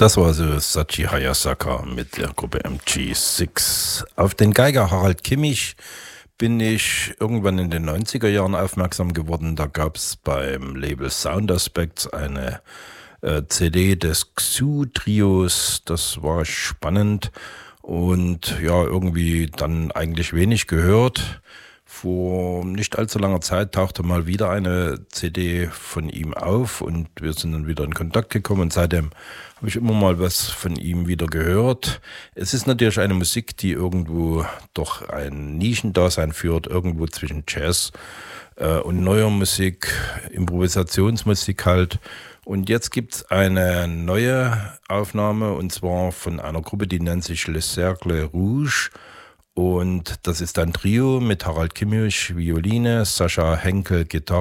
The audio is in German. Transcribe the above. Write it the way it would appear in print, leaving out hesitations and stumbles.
Das war so Sachi Hayasaka mit der Gruppe MG6. Auf den Geiger Harald Kimmich bin ich irgendwann in den 90er Jahren aufmerksam geworden. Da gab es beim Label Sound Aspects eine CD des Xu-Trios. Das war spannend und ja, irgendwie dann eigentlich wenig gehört. Vor nicht allzu langer Zeit tauchte mal wieder eine CD von ihm auf und wir sind dann wieder in Kontakt gekommen und seitdem habe ich immer mal was von ihm wieder gehört. Es ist natürlich eine Musik, die irgendwo doch ein Nischendasein führt, irgendwo zwischen Jazz und neuer Musik, Improvisationsmusik halt. Und jetzt gibt es eine neue Aufnahme und zwar von einer Gruppe, die nennt sich Le Cercle Rouge. Und das ist ein Trio mit Harald Kimmich, Violine, Sascha Henkel, Gitarre